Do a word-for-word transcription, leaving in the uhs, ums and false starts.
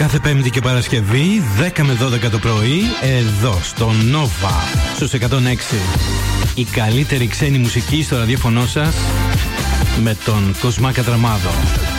Κάθε Πέμπτη και Παρασκευή δέκα με δώδεκα το πρωί εδώ στο Nova στους εκατόν έξι. Η καλύτερη ξένη μουσική στο ραδιόφωνο σας με τον Κοσμά Κατραμάδο.